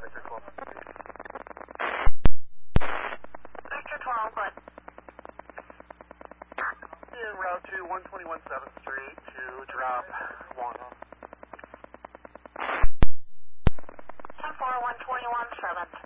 Victor 12. Victor 12, good. En route to 121 7th Street to drop 1. 10-4, 121 7th.